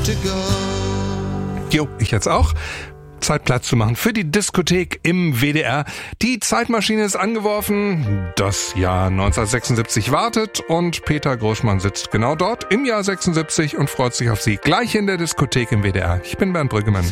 to go. Jo, ich jetzt auch. Zeit Platz zu machen für die Diskothek im WDR. Die Zeitmaschine ist angeworfen. Das Jahr 1976 wartet und Peter Groschmann sitzt genau dort im Jahr 76 und freut sich auf Sie gleich in der Diskothek im WDR. Ich bin Bernd Brüggemann.